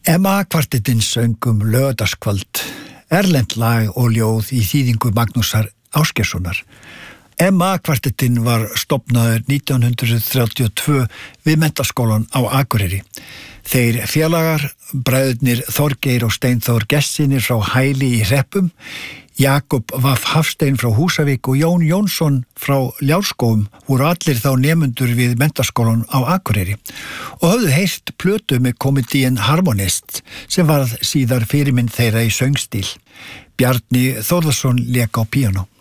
MA-kvartettinn söng laugardagskvöld, erlent lag og ljóð í þýðingu Magnúsar Ásgeirssonar. MA-kvartettinn var stofnaður 1932 við Menntaskólann á Akureyri. Þeir félagar, bræðurnir Þorgeir og Steinþór Gestsynir frá Hæli í Hreppum, Jakob Vaff Hafstein frá Húsavík og Jón Jónsson frá Ljárskógum voru allir þá nemendur við Menntaskólann á Akureyri og höfðu heyrt plötu með komedíin Harmonist sem varð síðar fyrirmynd þeirra í söngstíl. Bjarni Þórðarson lék á píanó.